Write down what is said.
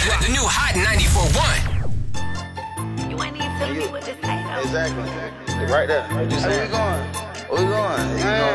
The new hot 94.1. You ain't even telling me what this ain't. Exactly. Right there. Where we going? Where we going?